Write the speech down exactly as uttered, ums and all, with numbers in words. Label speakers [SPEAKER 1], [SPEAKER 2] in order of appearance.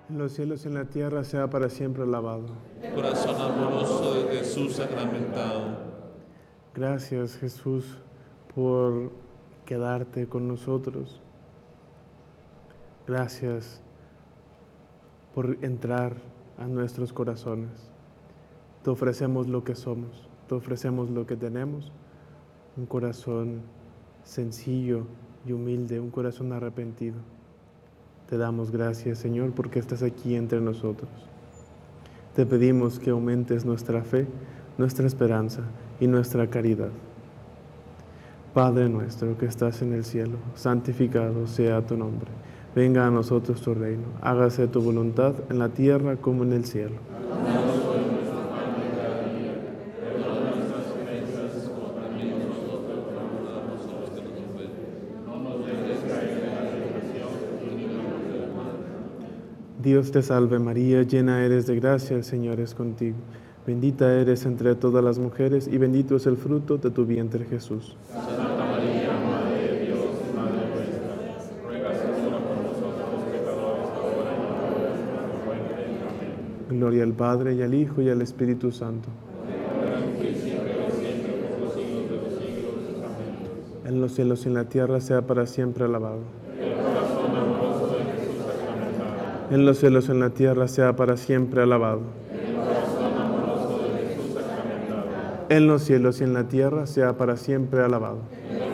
[SPEAKER 1] En los cielos y en la tierra sea para siempre alabado.
[SPEAKER 2] Corazón amoroso de Jesús sacramentado.
[SPEAKER 1] Gracias, Jesús, por quedarte con nosotros. Gracias por entrar a nuestros corazones. Te ofrecemos lo que somos, te ofrecemos lo que tenemos, un corazón sencillo y humilde, un corazón arrepentido. Te damos gracias, Señor, porque estás aquí entre nosotros. Te pedimos que aumentes nuestra fe, nuestra esperanza y nuestra caridad. Padre nuestro que estás en el cielo, santificado sea tu nombre. Venga a nosotros tu reino. Hágase tu voluntad en la tierra como en el cielo. Dios te salve María, llena eres de gracia, el Señor es contigo. Bendita eres entre todas las mujeres y bendito es el fruto de tu vientre Jesús.
[SPEAKER 3] Santa María, Madre de Dios, Madre nuestra, ruega Señora por nosotros pecadores, ahora y en la hora de nuestra muerte. Amén.
[SPEAKER 1] Gloria al Padre y al Hijo y al Espíritu Santo.
[SPEAKER 3] Ahora y siempre, y siempre, por los siglos de los siglos. Amén.
[SPEAKER 1] En los cielos y en la tierra sea para siempre alabado.
[SPEAKER 3] El corazón amoroso de Jesús sacramentado.
[SPEAKER 1] En los cielos y en la tierra sea para siempre alabado.
[SPEAKER 3] El corazón amoroso de Jesús sacramentado.
[SPEAKER 1] En los cielos y en la tierra sea para siempre alabado.
[SPEAKER 3] El